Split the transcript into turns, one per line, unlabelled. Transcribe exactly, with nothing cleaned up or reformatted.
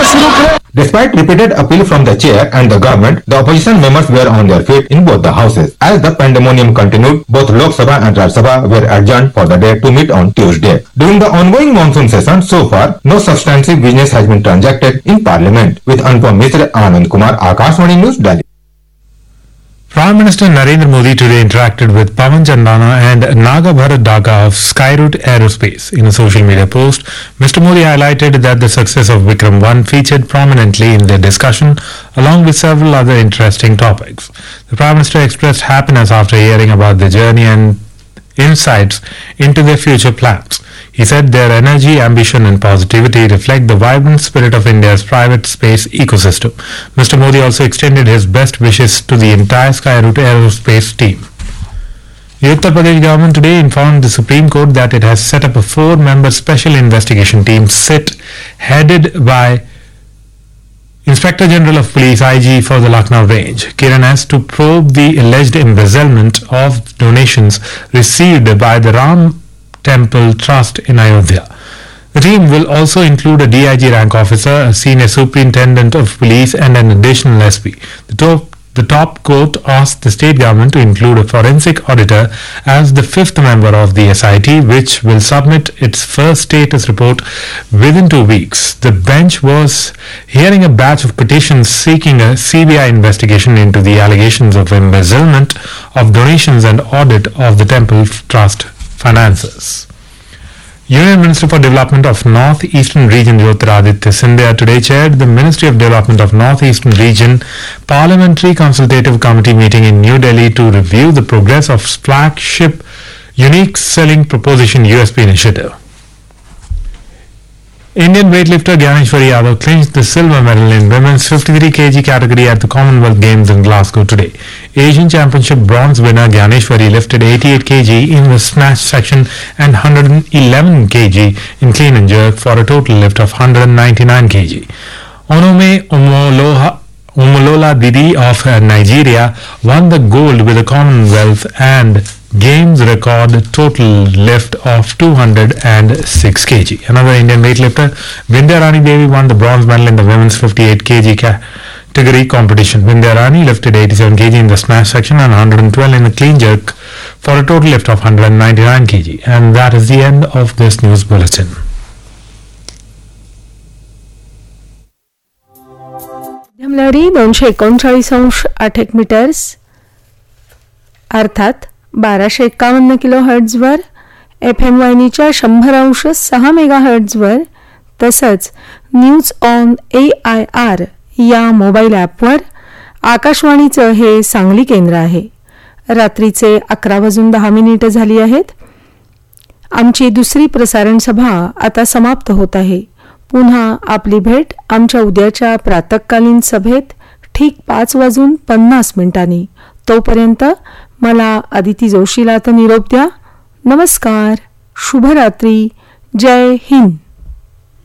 Despite repeated appeal from the chair and the government, the opposition members were on their feet in both the houses. As the pandemonium continued, both Lok Sabha and Rajya Sabha were adjourned for the day to meet on Tuesday. During the ongoing monsoon session, so far, no substantive business has been transacted in Parliament. With Anupam Mishra, Anand Kumar, Akashvani News, Delhi.
Prime Minister Narendra Modi today interacted with Pawan Chandana and Naga Bharat Dhaka of Skyroot Aerospace. In a social media post, Mister Modi highlighted that the success of Vikram one featured prominently in their discussion, along with several other interesting topics. The Prime Minister expressed happiness after hearing about the journey and insights into their future plans. He said their energy, ambition and positivity reflect the vibrant spirit of India's private space ecosystem. Mister Modi also extended his best wishes to the entire Skyroot Aerospace team. The Uttar Pradesh government today informed the Supreme Court that it has set up a four-member special investigation team, S I T, headed by Inspector General of Police I G for the Lucknow range, Kiran S, to probe the alleged embezzlement of donations received by the Ram Temple Trust in Ayodhya. The team will also include a D I G rank officer, a senior superintendent of police and an additional S P. The top, the top court asked the state government to include a forensic auditor as the fifth member of the S I T, which will submit its first status report within two weeks. The bench was hearing a batch of petitions seeking a C B I investigation into the allegations of embezzlement of donations and audit of the Temple Trust finances. Union Minister for Development of North Eastern Region Jyotiraditya Scindia today chaired the Ministry of Development of North Eastern Region Parliamentary Consultative Committee meeting in New Delhi to review the progress of flagship Unique Selling Proposition U S P initiative. Indian weightlifter Gyaneshwari Yadav clinched the silver medal in women's fifty-three kilograms category at the Commonwealth Games in Glasgow today. Asian Championship bronze winner Gyaneshwari lifted eighty-eight kilograms in the snatch section and one hundred eleven kilograms in clean and jerk for a total lift of one hundred ninety-nine kilograms. Onome Omoloha Omolola Didi of Nigeria won the gold with a Commonwealth and Games record total lift of two hundred six kilograms. Another Indian weightlifter, Vindhya Rani Devi, won the bronze medal in the women's fifty-eight kilograms category competition. Vindhya Rani lifted eighty-seven kilograms in the snatch section and one hundred twelve in the clean jerk for a total lift of one hundred ninety-nine kilograms. And that is the end of this news bulletin.
लहरी दोनशे एकोणचाळीस अंश आठ एक metres अर्थात बाराशे एक्कावन्न kilo हर्ट्झवर, F M वाहिनीच्या शंभर अंश सहा मेगा हर्ट्झवर तसंच news on A I R या मोबाईल ॲपवर आकाशवाणीचं हे सांगली केंद्र आहे. रात्रीचे अकरा वाजून दहा मिनिटं झाली आहेत. आमची दुसरी प्रसारण सभा आता समाप्त होत आहे. पुन्हा आपली भेट आमच्या उद्याच्या प्रातःकालीन सभेत ठीक पाच वाजून पन्नास मिनिटांनी. तोपर्यंत मला अदिती जोशीला आता निरोप द्या. नमस्कार, शुभरात्री, जय हिंद.